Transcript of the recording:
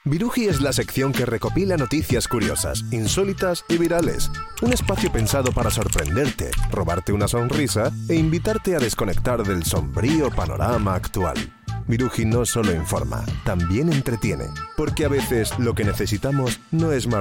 Viruji es la sección que recopila noticias curiosas, insólitas y virales. Un espacio pensado para sorprenderte, robarte una sonrisa e invitarte a desconectar del sombrío panorama actual. Viruji no solo informa, también entretiene, porque a veces lo que necesitamos no es más